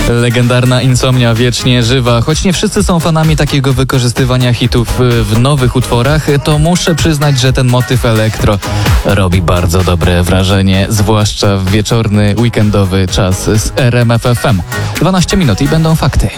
Legendarna Insomnia wiecznie żywa. Choć nie wszyscy są fanami takiego wykorzystywania hitów w nowych utworach, to muszę przyznać, że ten motyw elektro robi bardzo dobre wrażenie, zwłaszcza w wieczorny, weekendowy czas z RMF FM. 12 minut i będą fakty.